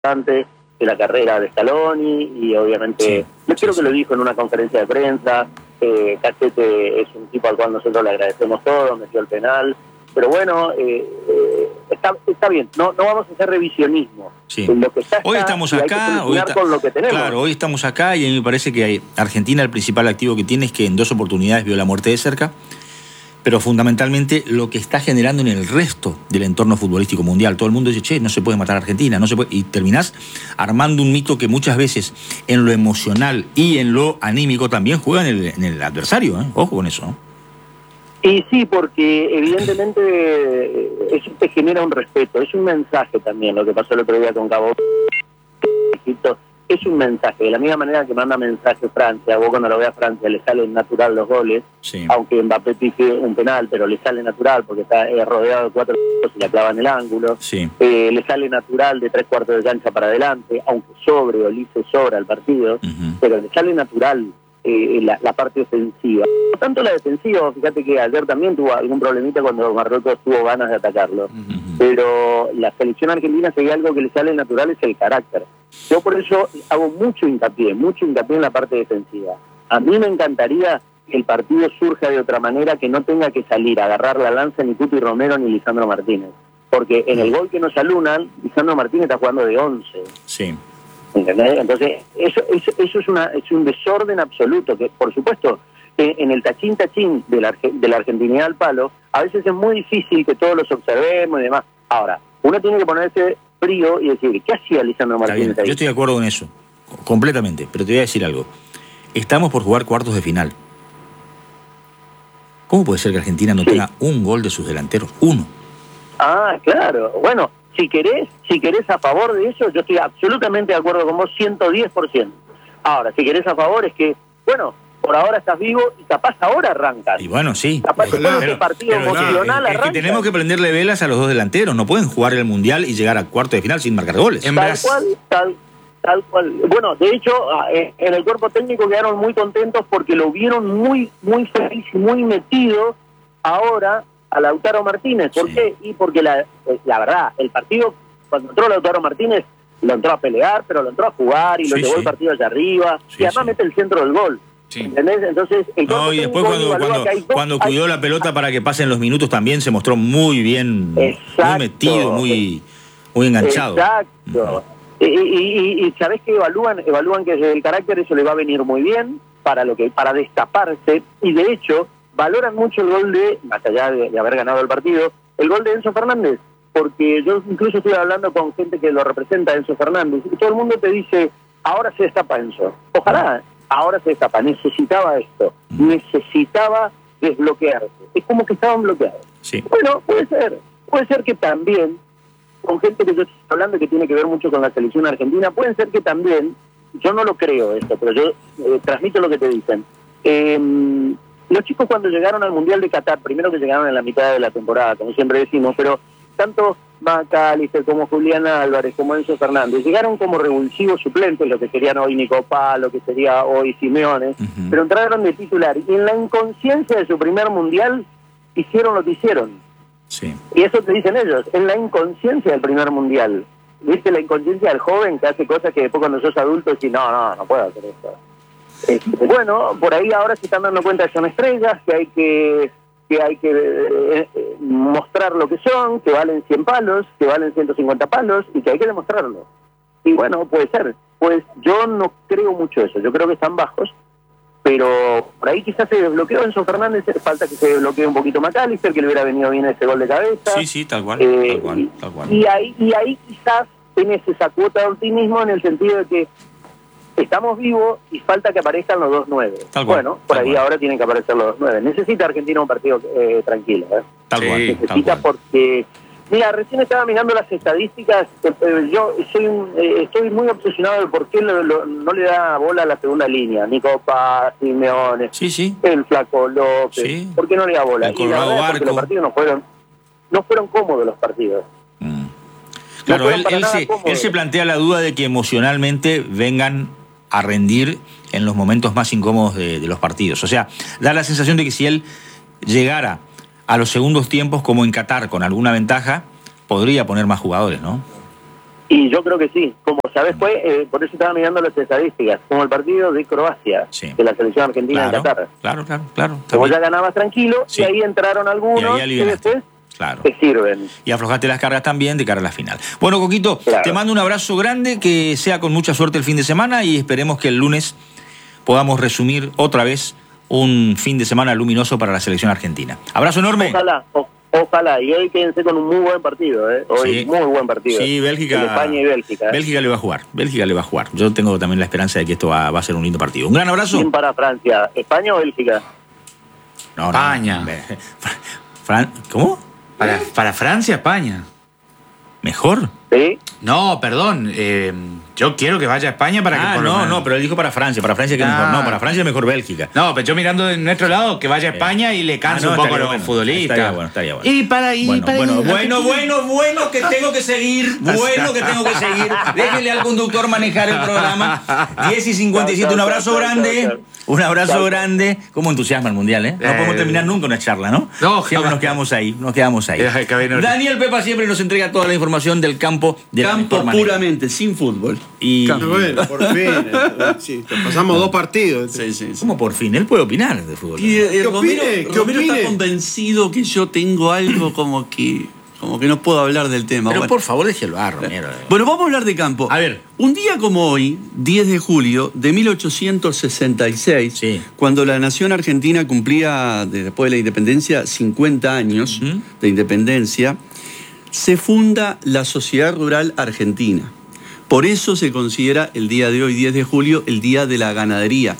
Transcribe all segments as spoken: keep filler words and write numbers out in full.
de la carrera de Scaloni y obviamente, sí, yo creo sí, que sí. lo dijo en una conferencia de prensa. eh, Cachete es un tipo al cual nosotros le agradecemos todo, metió el penal, pero bueno, eh, eh, está, está bien, no, no vamos a hacer revisionismo. Sí. Lo que está, hoy está, estamos y acá, hay que hoy está, con lo que tenemos. Claro, hoy estamos acá y a mí me parece que hay, Argentina el principal activo que tiene es que en dos oportunidades vio la muerte de cerca, pero fundamentalmente lo que está generando en el resto del entorno futbolístico mundial. Todo el mundo dice, che, no se puede matar a Argentina, no se puede... Y terminás armando un mito que muchas veces en lo emocional y en lo anímico también juega en el, en el adversario, ¿eh? Ojo con eso, ¿no? Y sí, porque evidentemente eso te genera un respeto, es un mensaje también, lo que pasó el otro día con Cabo Egipto, es un mensaje, de la misma manera que manda mensaje Francia. Vos cuando lo veas a Francia le salen natural los goles, sí, aunque Mbappé pide un penal, pero le sale natural porque está eh, rodeado de cuatro y la clava en el ángulo, sí. eh, le sale natural de tres cuartos de cancha para adelante, aunque sobre o lice sobra el partido, uh-huh. pero le sale natural eh, la, la parte ofensiva. Por tanto la defensiva, fíjate que ayer también tuvo algún problemita cuando Marruecos tuvo ganas de atacarlo, uh-huh. pero la selección argentina, si hay algo que le sale natural es el carácter. Yo por eso hago mucho hincapié, mucho hincapié en la parte defensiva. A mí me encantaría que el partido surja de otra manera, que no tenga que salir a agarrar la lanza ni Cuti Romero ni Lisandro Martínez. Porque en el gol que nos alunan, Lisandro Martínez está jugando de once. Sí. ¿Entendés? Entonces, eso, eso, eso es, una, es un desorden absoluto, que por supuesto, que en el tachín tachín de la, de la argentinidad al palo, a veces es muy difícil que todos los observemos y demás. Ahora, uno tiene que ponerse frío y decir, ¿qué hacía Lisandro Martínez ahí? Yo estoy de acuerdo con eso, completamente, pero te voy a decir algo. Estamos por jugar cuartos de final. ¿Cómo puede ser que Argentina no sí. tenga un gol de sus delanteros? Uno. Ah, claro. Bueno, si querés, si querés a favor de eso, yo estoy absolutamente de acuerdo con vos, ciento diez por ciento. Ahora, si querés a favor es que, bueno, por ahora estás vivo y capaz ahora arrancas. Y bueno, sí. Capaz pero, que pero, partido pero, emocional es, es que tenemos que prenderle velas a los dos delanteros. No pueden jugar el Mundial y llegar a cuarto de final sin marcar goles. Tal cual, tal, tal cual. Bueno, de hecho, en el cuerpo técnico quedaron muy contentos porque lo vieron muy, muy feliz y muy metido ahora a Lautaro Martínez. ¿Por sí. qué? Y porque la, la verdad, el partido, cuando entró Lautaro Martínez, lo entró a pelear, pero lo entró a jugar y lo sí, llevó sí. el partido allá arriba. Sí, y además sí. mete el centro del gol. Sí. ¿Entendés? Entonces, el no, y después cuando, cuando, dos, cuando hay... cuidó la pelota para que pasen los minutos también se mostró muy bien, exacto, muy metido, muy, muy enganchado. Exacto. Uh-huh. Y, y, y, y sabés que evalúan, evalúan que desde el carácter eso le va a venir muy bien para lo que, para destaparse, y de hecho valoran mucho el gol de, más allá de, de haber ganado el partido, el gol de Enzo Fernández, porque yo incluso estoy hablando con gente que lo representa, Enzo Fernández, y todo el mundo te dice, ahora se destapa Enzo. Ojalá. Ahora se destapa, necesitaba esto, necesitaba desbloquearse. Es como que estaban bloqueados. Sí. Bueno, puede ser, puede ser que también, con gente que yo estoy hablando que tiene que ver mucho con la selección argentina, puede ser que también, yo no lo creo esto, pero yo eh, transmito lo que te dicen. Eh, los chicos cuando llegaron al Mundial de Qatar, primero que llegaron en la mitad de la temporada, como siempre decimos, pero tanto McAllister como Julián Álvarez, como Enzo Fernández, llegaron como revulsivos suplentes, lo que serían hoy Nico Pá, lo que sería hoy Simeone, uh-huh. pero entraron de titular y en la inconsciencia de su primer mundial hicieron lo que hicieron. Sí. Y eso te dicen ellos, en la inconsciencia del primer mundial. ¿Viste la inconsciencia del joven que hace cosas que después cuando sos adulto decís, no, no, no puedo hacer esto? Este, bueno, por ahí ahora se están dando cuenta que son estrellas, que hay que... que hay que eh, eh, mostrar lo que son, que valen cien palos, que valen ciento cincuenta palos, y que hay que demostrarlo. Y bueno, puede ser. Pues yo no creo mucho eso, yo creo que están bajos, pero por ahí quizás se desbloqueó Enzo Fernández, falta que se desbloquee un poquito McAllister, que le hubiera venido bien ese gol de cabeza. Sí, sí, tal cual, eh, tal cual, tal cual. Y ahí, y ahí quizás tenés esa cuota de optimismo en el sentido de que estamos vivos y falta que aparezcan los dos nueve. Tal cual, bueno, por ahí cual. Ahora tienen que aparecer los dos nueve. Necesita Argentina un partido eh, tranquilo. ¿eh? Tal sí, cual. Necesita tal porque... Mira, recién estaba mirando las estadísticas. Eh, yo soy un, eh, estoy muy obsesionado de por qué lo, lo, no le da bola a la segunda línea. Nico Paz, Simeone, sí, sí. el Flaco López. Sí. ¿Por qué no le da bola? El y la verdad porque los partidos no fueron, no fueron cómodos los partidos. Mm. Claro, no él, él, se, él se plantea la duda de que emocionalmente vengan a rendir en los momentos más incómodos de, de los partidos. O sea, da la sensación de que si él llegara a los segundos tiempos como en Qatar con alguna ventaja, podría poner más jugadores, ¿no? Y yo creo que sí. Como sabes, fue, eh, por eso estaba mirando las estadísticas, como el partido de Croacia, Sí. de la selección argentina Claro, en Qatar. claro, claro, claro. Como También. ya ganabas tranquilo, Sí. y ahí entraron algunos Y ahí que alivianaste. después Claro. te sirven. Y aflojaste las cargas también de cara a la final. Bueno, Coquito, Claro. te mando un abrazo grande, que sea con mucha suerte el fin de semana y esperemos que el lunes podamos resumir otra vez un fin de semana luminoso para la selección argentina. Abrazo enorme. Ojalá, o- ojalá. Y hoy quédense con un muy buen partido, ¿eh? Hoy Sí. muy buen partido. Sí, Bélgica. El de España y Bélgica. ¿eh? Bélgica le va a jugar. Bélgica le va a jugar. Yo tengo también la esperanza de que esto va, va a ser un lindo partido. Un gran abrazo. ¿Quién para Francia? ¿España o Bélgica? No, no, España. no. Fran- ¿Cómo? Para, para Francia, España. ¿Mejor? ¿Sí? No, perdón. eh, yo quiero que vaya a España para que Ah, por lo no, menos- no, pero él dijo para Francia. Para Francia que es Ah. mejor. No, para Francia es mejor Bélgica. No, pero yo mirando de nuestro lado, que vaya a España y le cansa Ah, no, un poco a estaría los bueno. futbolistas. Estaría bueno, estaría bueno. Y para ir, Bueno, para bueno, ir, bueno, Argentina. bueno, bueno, que tengo que seguir. Bueno, que tengo que seguir. Déjenle al conductor manejar el programa. diez y cincuenta y siete, un abrazo grande. Un abrazo Chao, chao. grande. Cómo entusiasma el mundial, ¿eh? No Eh, podemos terminar nunca una charla, ¿no? No, Siempre jamás. nos quedamos ahí, nos quedamos ahí. Eh, que viene- Daniel Pepa siempre nos entrega toda la información del campo de la Campo mejor manera. puramente, sin fútbol. Y Campo. Bueno, por fin. eh, sí, pasamos dos partidos. Sí, sí, sí. ¿Cómo por fin? Él puede opinar de fútbol. Y eh, ¿Qué Romero, opine? ¿Qué Romero está opine? convencido que yo tengo algo como que, como que no puedo hablar del tema. Pero Bueno. por favor, déjelo a Romero. Bueno, vamos a hablar de campo. A ver. Un día como hoy, diez de julio de mil ochocientos sesenta y seis, Sí. cuando la nación argentina cumplía, de- después de la independencia, cincuenta años Ujú. de independencia, se funda la Sociedad Rural Argentina. Por eso se considera el día de hoy, diez de julio, el Día de la Ganadería.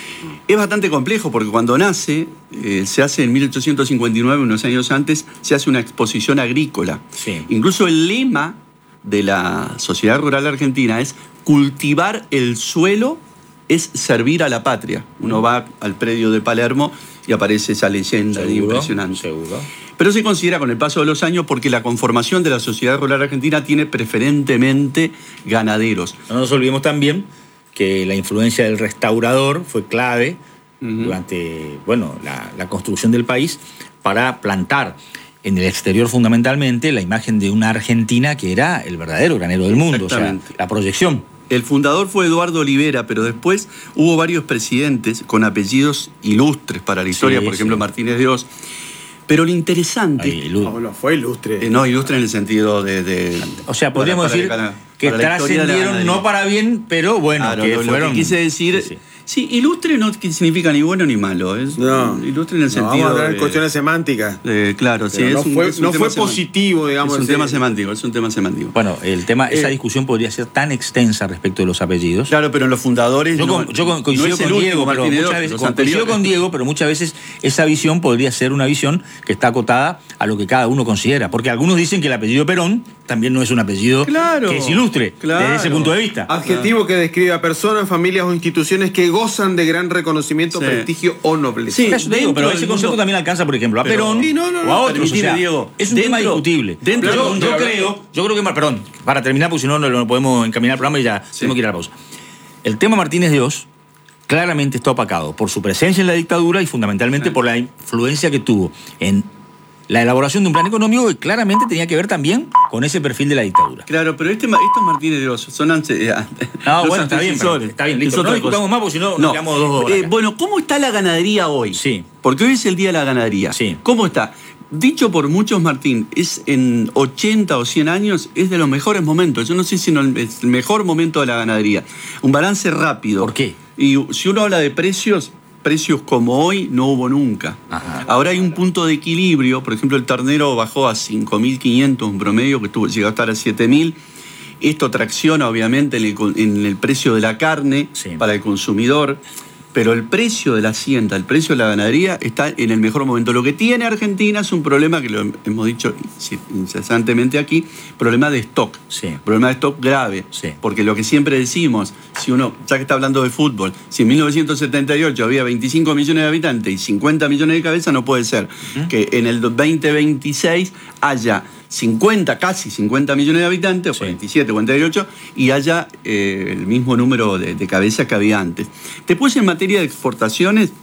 Es bastante complejo porque cuando nace, eh, se hace en mil ochocientos cincuenta y nueve, unos años antes, se hace una exposición agrícola. Sí. Incluso el lema de la Sociedad Rural Argentina es cultivar el suelo es servir a la patria. Uno va al predio de Palermo y aparece esa leyenda impresionante. Seguro. Pero se considera con el paso de los años porque la conformación de la Sociedad Rural Argentina tiene preferentemente ganaderos. No nos olvidemos también que la influencia del restaurador fue clave Ujú. durante, bueno, la, la construcción del país para plantar en el exterior fundamentalmente la imagen de una Argentina que era el verdadero granero del mundo, o sea, Exactamente. la proyección. El fundador fue Eduardo Olivera, pero después hubo varios presidentes con apellidos ilustres para la historia, Sí, por ejemplo sí. Martínez de Oz. Pero lo interesante... Ahí, Lu- No, no, fue ilustre. Eh, no, ilustre en el sentido de... de- o sea, podríamos para- decir para- que para la historia de la trascendieron ganadería. no para bien, pero bueno, Claro, que lo, lo fueron... que quise decir... Sí, sí. Sí, ilustre no significa ni bueno ni malo. Es No. ilustre en el No, sentido vamos a hablar de... en cuestiones semánticas. de- claro, sí, Pero es no un, fue, es un no tema fue semántico. positivo, digamos. Es un ese- tema semántico, es un tema semántico. Bueno, el tema, esa Eh, discusión podría ser tan extensa respecto de los apellidos. Claro, pero en los fundadores... Yo, no- con- yo con- no coincido es el con último Diego, pero Martínez de muchas Oz, veces, los con- coincido anteriores. con Diego, pero muchas veces esa visión podría ser una visión que está acotada a lo que cada uno considera. Porque algunos dicen que el apellido Perón también no es un apellido Claro, que es ilustre claro. desde ese punto de vista. Adjetivo que describe a personas, familias o instituciones que gozan de gran reconocimiento, Sí. prestigio o nobleza. Sí. Por eso te digo, dentro pero del ese mundo- concepto también alcanza, por ejemplo, a Pero- Perón Sí, no, no, o no, a otros. O permitime, sea, Diego, es un tema dentro- discutible. dentro yo, del mundo- yo creo, yo creo que, perdón, para terminar, porque si no, no lo podemos encaminar el programa y ya Sí. tenemos que ir a la pausa. El tema Martínez de Oz claramente está opacado por su presencia en la dictadura y fundamentalmente Sí. por la influencia que tuvo en la elaboración de un plan económico que claramente tenía que ver también con ese perfil de la dictadura. Claro, pero este, ma- estos Martínez de Oz son ante, eh, No, los bueno, está bien, pero antecesores. está bien, Es listo. otra No discutamos cosa. más, porque si no, nos quedamos dos horas Eh, acá. bueno, ¿cómo está la ganadería hoy? Sí. Porque hoy es el Día de la Ganadería. Sí. ¿Cómo está? Dicho por muchos, Martín, es en ochenta o cien años, es de los mejores momentos. Yo no sé si no es el mejor momento de la ganadería. Un balance rápido. ¿Por qué? Y si uno habla de precios, precios como hoy no hubo nunca. Ajá. Ahora hay un punto de equilibrio. Por ejemplo, el ternero bajó a cinco mil quinientos, un promedio que tuvo, llegó a estar a siete mil. Esto tracciona, obviamente, en el, en el precio de la carne Sí. para el consumidor. Pero el precio de la hacienda, el precio de la ganadería está en el mejor momento. Lo que tiene Argentina es un problema que lo hemos dicho incesantemente aquí, problema de stock. Sí. Problema de stock grave. Sí. Porque lo que siempre decimos, si uno, ya que está hablando de fútbol, si en mil novecientos setenta y ocho había veinticinco millones de habitantes y cincuenta millones de cabezas, no puede ser que en el veinte veintiséis haya cincuenta, casi cincuenta millones de habitantes, o Sí. cuarenta y siete, cuarenta y ocho, y haya eh, el mismo número de, de cabezas que había antes. Después, en materia de exportaciones,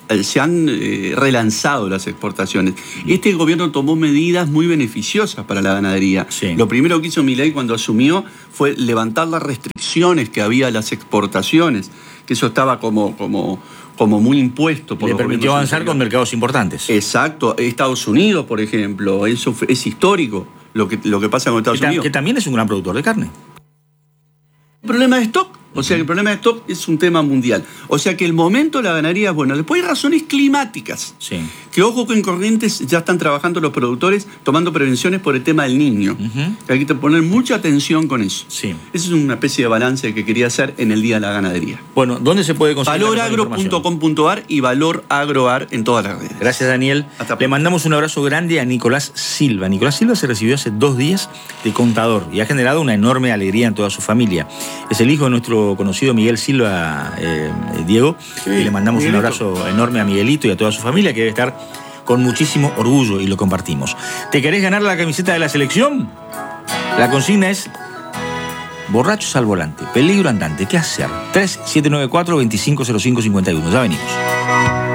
se han eh, relanzado las exportaciones. Este gobierno tomó medidas muy beneficiosas para la ganadería. Sí. Lo primero que hizo Milei cuando asumió fue levantar las restricciones que había a las exportaciones, que eso estaba como, como, como muy impuesto por Le los permitió gobiernos avanzar con anteriores. mercados importantes. Exacto. Estados Unidos, por ejemplo, eso fue- es histórico lo que, lo que pasa con Estados que, ta- Unidos. que también es un gran productor de carne. El problema de stock, o sea que el problema de stock es un tema mundial. O sea que el momento de la ganadería es bueno. Después hay razones climáticas. Sí. Que ojo que en Corrientes ya están trabajando los productores tomando prevenciones por el tema del niño. Ujú. Que hay que poner mucha atención con eso. Sí. Esa es una especie de balance que quería hacer en el Día de la Ganadería. Bueno, ¿dónde se puede conseguir? la mejor valoragro información? punto com punto ar y valoragroar en todas las redes. Gracias, Daniel. Hasta Le pronto. mandamos un abrazo grande a Nicolás Silva. Nicolás Silva se recibió hace dos días de contador y ha generado una enorme alegría en toda su familia. Es el hijo de nuestro conocido Miguel Silva, eh, Diego, Sí, y le mandamos Miguelito. un abrazo enorme a Miguelito y a toda su familia, que debe estar con muchísimo orgullo y lo compartimos. ¿Te querés ganar la camiseta de la selección? La consigna es: borrachos al volante, peligro andante, ¿qué hacer? tres siete nueve cuatro, dos cinco cero cinco cinco uno. Ya venimos.